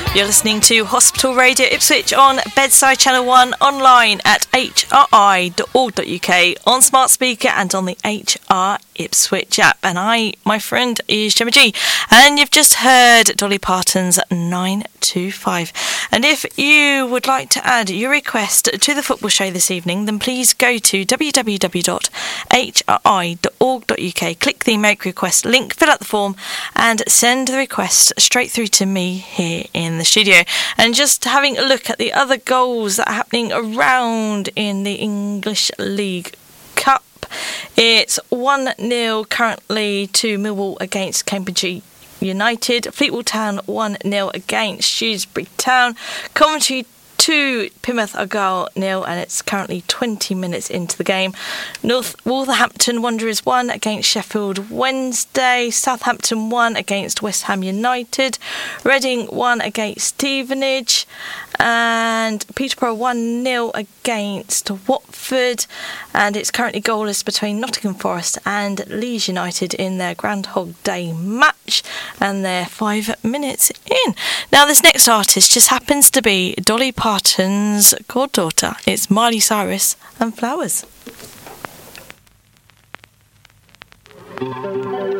You're listening to Hospital Radio Ipswich on Bedside Channel 1, online at hri.org.uk, on smart speaker and on the HR Ipswich app. And my friend, is Gemma G. And you've just heard Dolly Parton's 925. And if you would like to add your request to the football show this evening, then please go to www.hri.org.uk, click the Make Request link, fill out the form, and send the request straight through to me here in the studio. And just having a look at the other goals that are happening around in the English League Cup. It's 1-0 currently to Millwall against Cambridge United. Fleetwood Town 1-0 against Shrewsbury Town. Coventry 2, Plymouth Argyle 0, and it's currently 20 minutes into the game. Wolverhampton Wanderers 1 against Sheffield Wednesday. Southampton 1 against West Ham United. Reading 1 against Stevenage. And Peterborough 1-0 against Watford. And it's currently goalless between Nottingham Forest and Leeds United in their Groundhog Day match. And they're 5 minutes in. Now, this next artist just happens to be Dolly Parton's goddaughter. It's Miley Cyrus and Flowers.